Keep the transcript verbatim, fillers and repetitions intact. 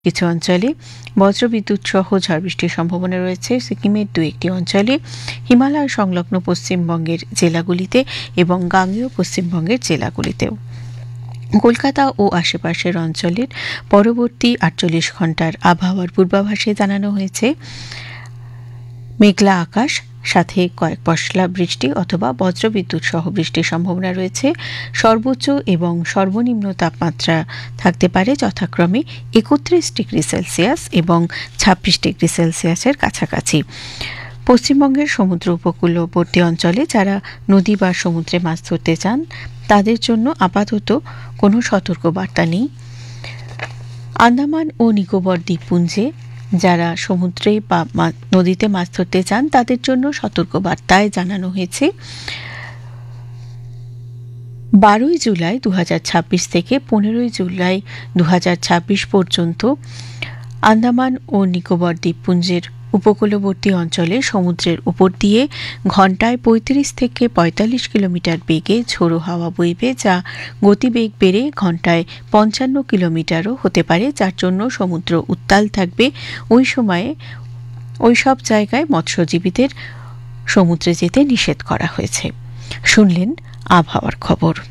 কিছু অঞ্চলে বজ্রবিদ্যুৎ সহ ঝড় বৃষ্টির সম্ভাবনা রয়েছে সিকিমের দু একটি অঞ্চলে, হিমালয় সংলগ্ন পশ্চিমবঙ্গের জেলাগুলিতে এবং গাঙ্গেয় পশ্চিমবঙ্গের জেলাগুলিতেও। কলকাতা ও আশেপাশের অঞ্চলের পরবর্তী আটচল্লিশ ঘন্টার আবহাওয়ার পূর্বাভাসে জানানো হয়েছে মেঘলা আকাশ, সাথে কয়েক পশলা বৃষ্টি অথবা বজ্রবিদ্যুৎ সহ বৃষ্টির সম্ভাবনা রয়েছে। সর্বোচ্চ এবং সর্বনিম্ন তাপমাত্রা থাকতে পারে যথাক্রমে একত্রিশ ডিগ্রি সেলসিয়াস এবং ছাব্বিশ ডিগ্রি সেলসিয়াসের কাছাকাছি। পশ্চিমবঙ্গের সমুদ্র উপকূলবর্তী অঞ্চলে যারা নদী বা সমুদ্রে মাছ ধরতে চান তাদের জন্য আপাতত কোনো সতর্কবার্তা নেই। আন্দামান ও নিকোবর দ্বীপপুঞ্জে যারা সমুদ্রে বা নদীতে মাছ ধরতে চান তাদের জন্য সতর্কবার্তায় জানানো হয়েছে বারোই জুলাই দু হাজার ছাব্বিশ থেকে পনেরোই জুলাই দু হাজার ছাব্বিশ পর্যন্ত আন্দামান ও নিকোবর দ্বীপপুঞ্জের উপকূলবর্তী অঞ্চলে সমুদ্রের উপর দিয়ে ঘন্টায় পঁয়ত্রিশ থেকে পঁয়তাল্লিশ কিলোমিটার বেগে ঝোড়ো হাওয়া বইবে, যা গতিবেগ বেড়ে ঘন্টায় পঞ্চান্ন কিলোমিটারও হতে পারে, যার জন্য সমুদ্র উত্তাল থাকবে। ওই সময়ে ওই সব জায়গায় মৎস্যজীবীদের সমুদ্রে যেতে নিষেধ করা হয়েছে। শুনলেন আবহাওয়ার খবর।